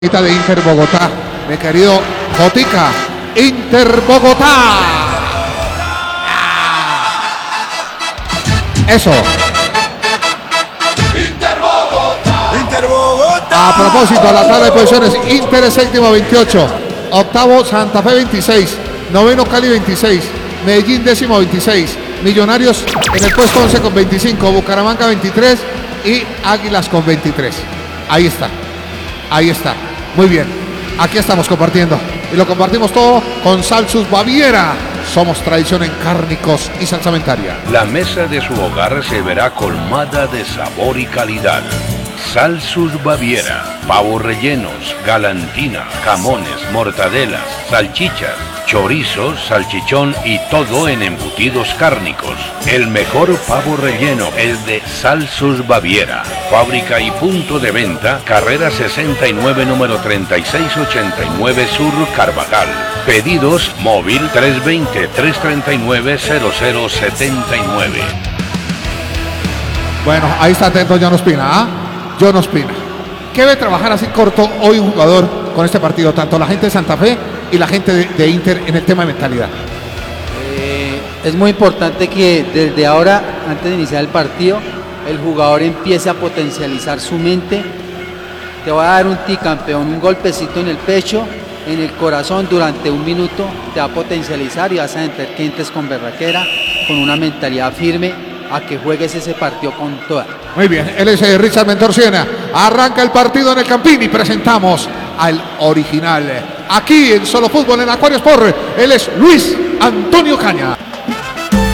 De Inter Bogotá, mi querido Jotica, Inter Bogotá. Eso. Inter Bogotá. Inter Bogotá. A propósito, a la tabla de posiciones, Inter es séptimo 28, octavo Santa Fe 26, noveno Cali 26, Medellín décimo 26, Millonarios en el puesto 11 con 25, Bucaramanga 23 y Águilas con 23. Ahí está, ahí está. Muy bien, aquí estamos compartiendo y lo compartimos todo con Salsus Baviera. Somos tradición en cárnicos y salsamentaria. La mesa de su hogar se verá colmada de sabor y calidad. Salsus Baviera, pavos rellenos, galantina, jamones, mortadelas, salchichas, chorizos, salchichón y todo en embutidos cárnicos. El mejor pavo relleno es de Salsus Baviera. Fábrica y punto de venta, carrera 69, número 3689 Sur, Carvajal. Pedidos móvil 320-339-0079. Bueno, ahí está atento John Ospina, ¿ah? John Ospina. ¿Qué debe trabajar así corto hoy un jugador con este partido? Tanto la gente de Santa Fe y la gente de Inter en el tema de mentalidad. Es muy importante que desde ahora, antes de iniciar el partido, el jugador empiece a potencializar su mente. Te voy a dar un tip, campeón, un golpecito en el pecho, en el corazón durante un minuto, te va a potencializar y vas a entrar que entres con berraquera, con una mentalidad firme, a que juegues ese partido con toda. Muy bien, él es Richard Mentor Siena. Arranca el partido en el Campín y presentamos al original. Aquí en Solo Fútbol en Aquarius Sport, él es Luis Antonio Caña.